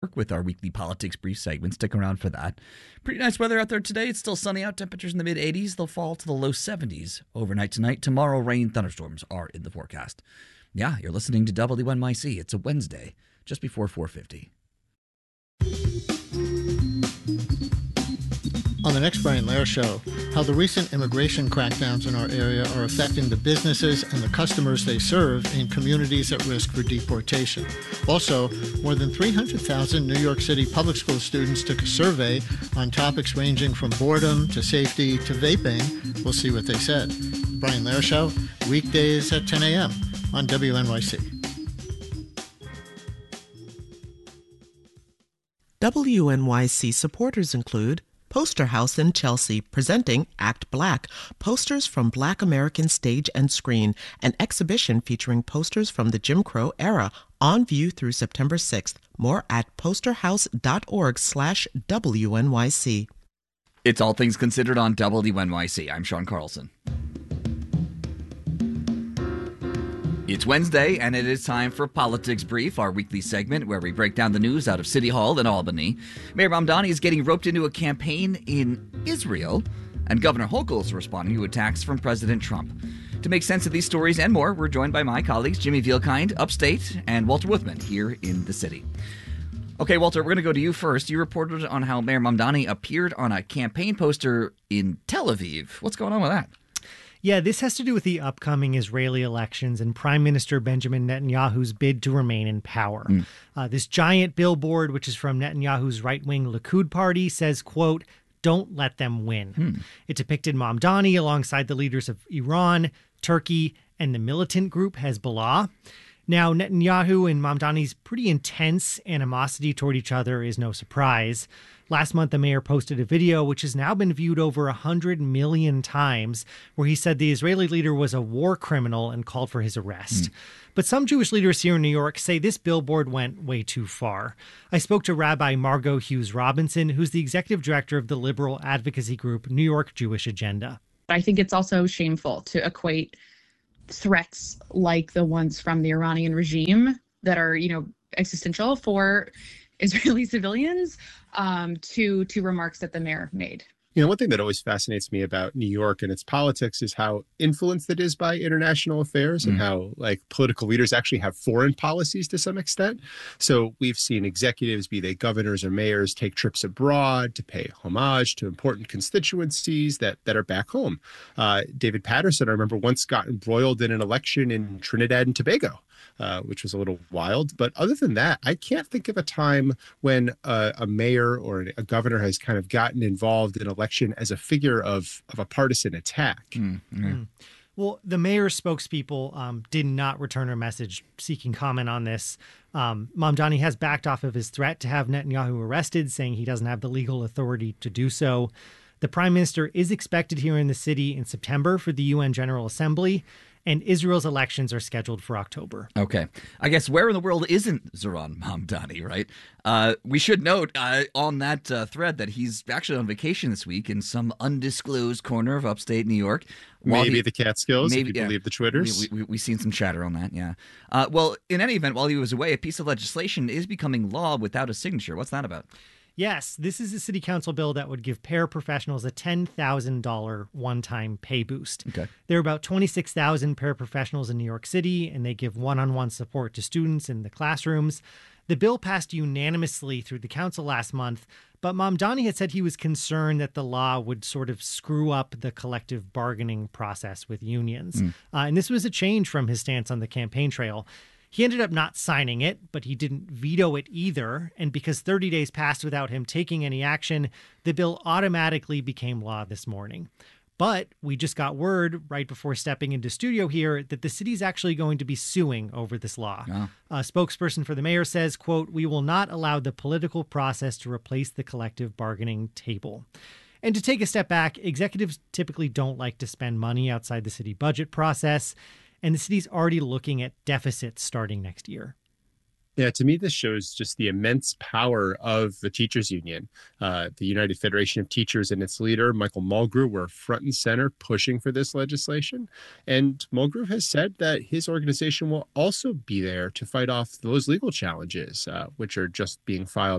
with our weekly politics brief segment. Stick around for that. Pretty nice weather out there today. It's still sunny out. Temperatures in the mid-80s. They'll fall to the low 70s overnight tonight. Tomorrow, rain, thunderstorms are in the forecast. Yeah, you're listening to WNYC. It's a Wednesday, just before 4:50. On the next Brian Lehrer Show, how the recent immigration crackdowns in our area are affecting the businesses and the customers they serve in communities at risk for deportation. Also, more than 300,000 New York City public school students took a survey on topics ranging from boredom to safety to vaping. We'll see what they said. Brian Lehrer Show, weekdays at 10 a.m. on WNYC. WNYC supporters include Poster House in Chelsea, presenting Act Black, posters from Black American stage and screen, an exhibition featuring posters from the Jim Crow era, on view through September 6th. More at posterhouse.org/WNYC. It's All Things Considered on WNYC. I'm Sean Carlson. It's Wednesday, and it is time for Politics Brief, our weekly segment where we break down the news out of City Hall in Albany. Mayor Mamdani is getting roped into a campaign in Israel, and Governor Hochul is responding to attacks from President Trump. To make sense of these stories and more, we're joined by my colleagues Jimmy Vielkind, upstate, and Walter Wuthman here in the city. Okay, Walter, we're going to go to you first. You reported on how Mayor Mamdani appeared on a campaign poster in Tel Aviv. What's going on with that? Yeah, this has to do with the upcoming Israeli elections and Prime Minister Benjamin Netanyahu's bid to remain in power. This giant billboard, which is from Netanyahu's right-wing Likud party, says, quote, "Don't let them win." It depicted Mamdani alongside the leaders of Iran, Turkey, and the militant group Hezbollah. Now, Netanyahu and Mamdani's pretty intense animosity toward each other is no surprise. Last month, the mayor posted a video which has now been viewed over 100 million times, where he said the Israeli leader was a war criminal and called for his arrest. But some Jewish leaders here in New York say this billboard went way too far. I spoke to Rabbi Margot Hughes Robinson, who's the executive director of the liberal advocacy group New York Jewish Agenda. I think it's also shameful to equate threats like the ones from the Iranian regime that are, existential for Israeli civilians to remarks that the mayor made. One thing that always fascinates me about New York and its politics is how influenced it is by international affairs and how political leaders actually have foreign policies to some extent. So we've seen executives, be they governors or mayors, take trips abroad to pay homage to important constituencies that are back home. David Patterson, I remember, once got embroiled in an election in Trinidad and Tobago. Which was a little wild. But other than that, I can't think of a time when a mayor or a governor has kind of gotten involved in election as a figure of a partisan attack. Well, the mayor's spokespeople did not return her message seeking comment on this. Mamdani has backed off of his threat to have Netanyahu arrested, saying he doesn't have the legal authority to do so. The prime minister is expected here in the city in September for the UN General Assembly, and Israel's elections are scheduled for October. Okay. I guess where in the world isn't Zohran Mamdani, right? We should note on that thread that he's actually on vacation this week in some undisclosed corner of upstate New York. Maybe the Catskills, if you believe the Twitters. We've seen some chatter on that, yeah. Well, in any event, while he was away, a piece of legislation is becoming law without a signature. What's that about? Yes, this is a city council bill that would give paraprofessionals a $10,000 one-time pay boost. Okay. There are about 26,000 paraprofessionals in New York City, and they give one-on-one support to students in the classrooms. The bill passed unanimously through the council last month, but Mamdani had said he was concerned that the law would sort of screw up the collective bargaining process with unions. And this was a change from his stance on the campaign trail. He ended up not signing it, but he didn't veto it either. And because 30 days passed without him taking any action, the bill automatically became law this morning. But we just got word right before stepping into studio here that the city's actually going to be suing over this law. A spokesperson for the mayor says, quote, "We will not allow the political process to replace the collective bargaining table." And to take a step back, executives typically don't like to spend money outside the city budget process. And the city's already looking at deficits starting next year. Yeah, to me, this shows just the immense power of the teachers union. The United Federation of Teachers and its leader, Michael Mulgrew, were front and center pushing for this legislation. And Mulgrew has said that his organization will also be there to fight off those legal challenges, which are just being filed